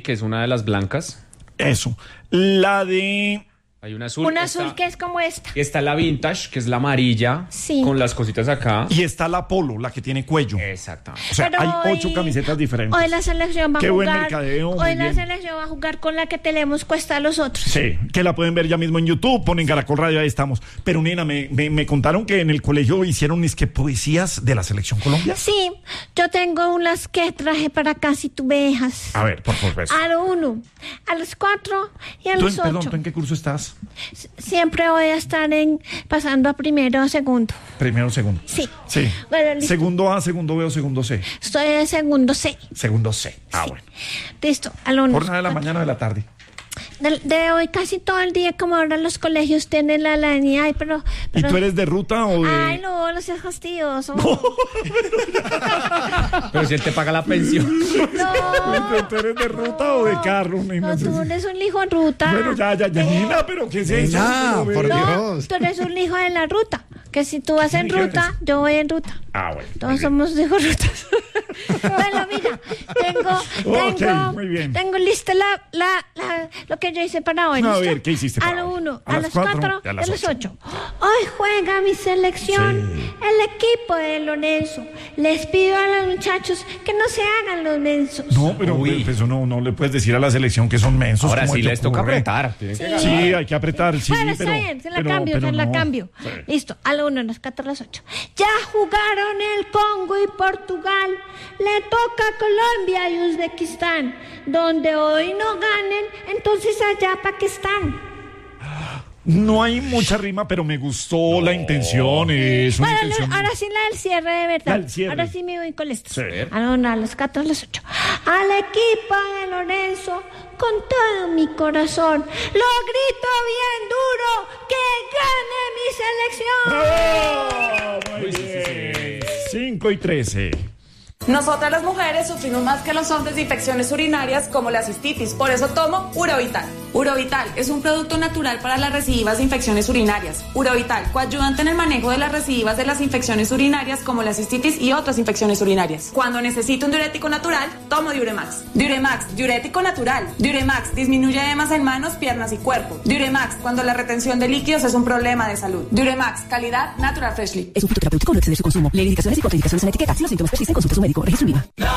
que es una de las blancas. Eso. La de... Hay una azul. Una azul que es como esta. Está la vintage, que es la amarilla, sí, con las cositas acá. Y está la polo, la que tiene cuello. Exactamente. O sea, pero hay 8 camisetas diferentes. Hoy la selección va a Qué jugar. buen mercadeo, muy Hoy la bien. selección va a jugar con la que tenemos cuesta a los otros. Sí, que la pueden ver ya mismo en YouTube, ponen Caracol Radio, ahí estamos. Pero nena, me contaron que en el colegio hicieron poesías de la Selección Colombia. Sí, yo tengo unas que traje para acá si tú me dejas. A ver, por favor. A lo 1, a los 4 y a los 8. Perdón, ¿tú en qué curso estás? Siempre voy a estar pasando a primero o segundo. Primero o segundo. Sí. Sí. Bueno, listo. Segundo A, segundo B o segundo C. Estoy en segundo C. Segundo C. Ah, Sí. bueno. Listo, a lo 1. Jornada de la mañana o de la tarde. De hoy casi todo el día, como ahora los colegios tienen la línea. Ay, pero... ¿Y tú eres de ruta o de...? Ay, no seas fastidioso. Pero si él te paga la pensión. No. ¿Tú eres de ruta o de carro? No, tú eres un hijo en ruta. Bueno, ya, nena, pero ¿qué es eso? Nena, Pero, por ve. No, Dios. tú eres un hijo de la ruta. Que si tú vas en ¿Quién ruta, dijeron yo voy en ruta. Ah, bueno. Todos somos hijos rutas. Bueno, mira, muy bien. tengo lista lo que yo hice para hoy. A ¿listo? ver, ¿qué hiciste A para lo hoy? 1, A a las los 4 4 y a y a las los 8. 8. Hoy juega mi selección, el equipo de Lorenzo. Les pido a los muchachos que no se hagan los mensos. No, pero Uy. eso no le puedes decir a la selección que son mensos. Ahora ¿cómo sí te les toca ocurre? apretar. Tienen que ganar. Sí, hay que apretar, sí, Bueno, pero... está bien, se la pero no. cambio. Sí. Listo, a lo 1, a las 4, a las 8. Ya jugaron el Congo y Portugal. Le toca a Colombia y Uzbekistán. Donde hoy no ganen, entonces allá Pakistán. No hay mucha rima, pero me gustó la intención. Es una Bueno, intención... ahora sí la del cierre de verdad. La del cierre. Ahora sí me voy con esto. Sí. A lo 1, a las 4, a las 8. Al equipo de Lorenzo, con todo mi corazón, lo grito bien duro, que gane mi selección. ¡Bravo! Muy bien. 5:13. Nosotras las mujeres sufrimos más que los hombres de infecciones urinarias como la cistitis, por eso tomo Urovital. Urovital es un producto natural para las recidivas de infecciones urinarias. Urovital, coayudante en el manejo de las recidivas de las infecciones urinarias como la cistitis y otras infecciones urinarias. Cuando necesito un diurético natural, tomo Diuremax. Diuremax, diurético natural. Diuremax disminuye edemas en manos, piernas y cuerpo. Diuremax, cuando la retención de líquidos es un problema de salud. Diuremax, calidad Natural Freshly. Es un fitoterapéutico, no exceder su consumo. Lee indicaciones y contraindicaciones en etiqueta. Si los síntomas persisten, consulte a su médico. Registro IVA.